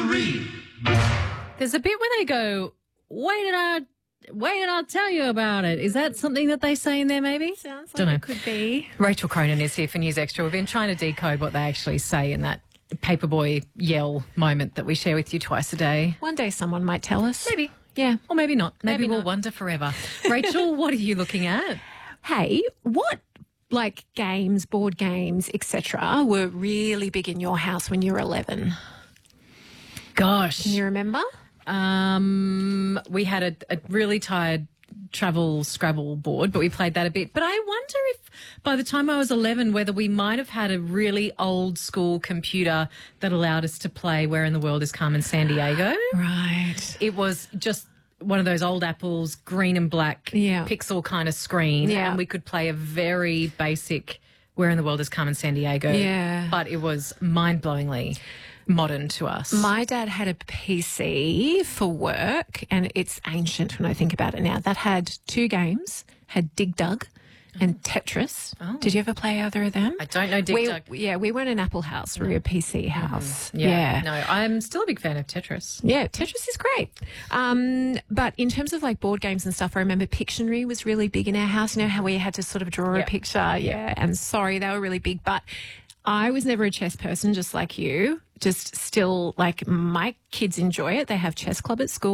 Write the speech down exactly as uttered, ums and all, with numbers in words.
three. There's a bit where they go, wait did I, wait did I tell you about it? Is that something that they say in there maybe? Sounds like Don't know. it could be. Rachel Cronin is here for News Extra. We've been trying to decode what they actually say in that paperboy yell moment that we share with you twice a day. One day someone might tell us. Maybe. Yeah. Or maybe not. Maybe, Maybe we'll not. wonder forever. Rachel, what are you looking at? Hey, what like games, board games, et cetera were really big in your house when you were eleven? Gosh. Can you remember? Um, we had a, a really tired travel Scrabble board, but we played that a bit. But I wonder if by the time I was eleven, whether we might have had a really old school computer that allowed us to play Where in the World is Carmen Sandiego. Right. It was just one of those old Apples, green and black Yeah. pixel kind of screen. Yeah. And we could play a very basic Where in the World is Carmen Sandiego. Yeah. But it was mind-blowingly modern to us. My dad had a P C for work, and it's ancient when I think about it now. That had two games, had Dig Dug and Tetris. Oh. Did you ever play either of them? I don't know Dig we, Dug. Yeah, we weren't an Apple house. We were a P C house. Yeah, Yeah. no, I'm still a big fan of Tetris. Yeah, Tetris is great. Um, but in terms of like board games and stuff, I remember Pictionary was really big in our house. You know how we had to sort of draw Yep. a picture? Yeah. And sorry, they were really big. But I was never a chess person, just like you. Just still like my kids enjoy it. They have chess club at school.